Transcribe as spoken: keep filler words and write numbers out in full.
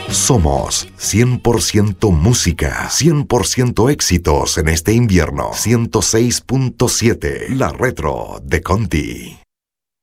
Somos cien por ciento música, cien por ciento éxitos en este invierno. ciento seis punto siete, La Retro de Conti.